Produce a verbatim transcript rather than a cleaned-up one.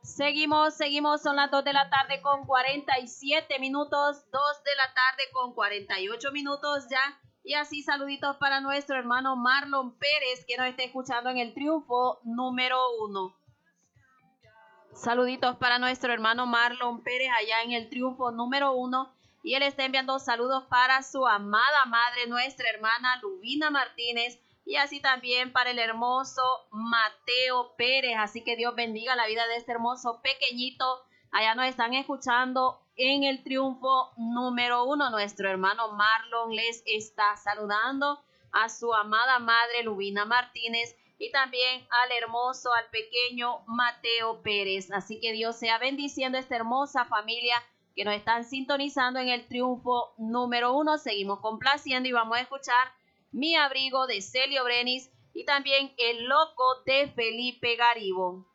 Seguimos, seguimos, son las dos de la tarde con cuarenta y siete minutos, dos de la tarde con cuarenta y ocho minutos ya. Y así saluditos para nuestro hermano Marlon Pérez, que nos está escuchando en el triunfo número uno. Saluditos para nuestro hermano Marlon Pérez allá en el triunfo número uno. Y él está enviando saludos para su amada madre, nuestra hermana Lubina Martínez. Y así también para el hermoso Mateo Pérez. Así que Dios bendiga la vida de este hermoso pequeñito. Allá nos están escuchando en el triunfo número uno. Nuestro hermano Marlon les está saludando a su amada madre Lubina Martínez. Y también al hermoso, al pequeño Mateo Pérez. Así que Dios sea bendiciendo a esta hermosa familia que nos están sintonizando en el triunfo número uno. Seguimos complaciendo y vamos a escuchar Mi Abrigo de Celio Brenis y también El Loco de Felipe Garibo.